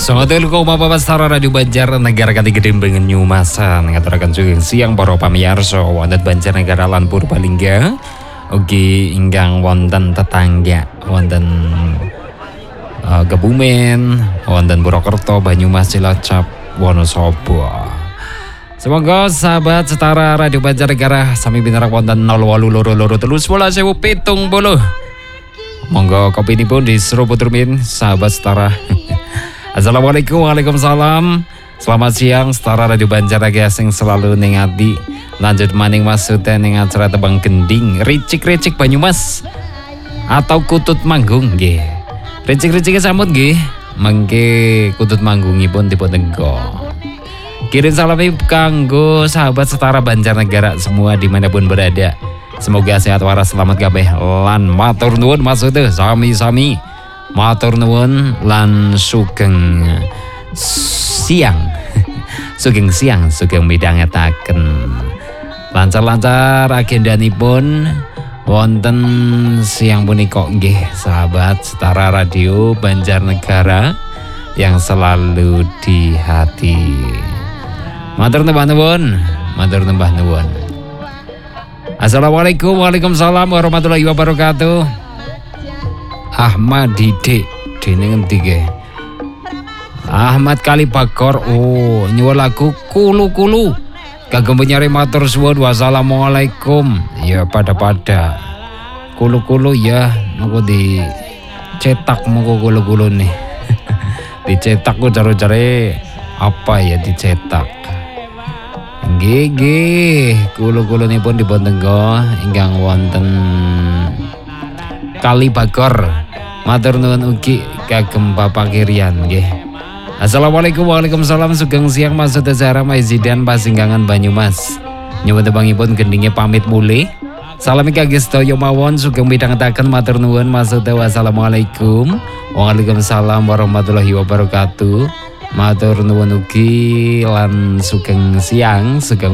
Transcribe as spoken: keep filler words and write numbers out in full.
Songotul ko mapapastara Radio Banjarnegara kati gedembengen nyumasan ngaturaken sugeng siang para pamirsa wonten Banjarnegara lan Purbalingga ugi ingkang wonten tetangga wonten uh, Kebumen wonten Purwokerto Banyumas Cilacap Wonosobo. Semoga sahabat setara Radio Banjarnegara sami binarak wonten nol wolu loro loro telu sebelas sewu pitung puluh. Monggo kopi ini pun diseruput rumin sahabat setara. Assalamualaikum, waalaikumsalam. Selamat siang setara Radio Banjarnegara sing selalu ningati lanjut maning maksudnya ning acara tebang gending ricik-ricik Banyumas atau kutut manggung nggih. Ricik-ricike sambut nggih. Mengke kutut manggungipun dipun tenggo. Kirim salam kanggo sahabat setara Banjarnegara semua dimanapun berada. Semoga sehat waras selamat kabeh lan matur nuwun maksudnya sami-sami. Matur nuwun lan sugeng siang. Sugeng siang sugeng midhangetaken. Lancar-lancar agendanipun wonten siang punika nggih sahabat setara Radio Banjarnegara yang selalu di hati. Matur nembah nuwun, matur nembah nuwun. Assalamualaikum, waalaikumsalam warahmatullahi wabarakatuh. Ahmad Dide, dene ngendi ge? Ahmad Kalibagor, oh nyuwun lagu kulu-kulu. Kagem penyari matur suwun wassalamualaikum. Ya pada-pada. Kulu-kulu ya, mengko dicetak mengko kulu-kulu nih. Dicetak ku caro-care apa ya dicetak. Nggih, kulu-kulu nipun dipun tenggo ingkang wonten Kalibagor. Matur nuwun ugi kagem Bapak Kirian nggih. Assalamualaikum waalaikumsalam sugeng siang maksud Zahra Maizidan Pasinggangan Banyumas. Nyuwun tebangipun gendinge pamit mulih. Salam kagem sedaya mawon sugeng midhangetaken matur nuwun maksud wassalamualaikum. Waalaikumsalam warahmatullahi wabarakatuh. Matur nuwun ugi lan sugeng siang sugeng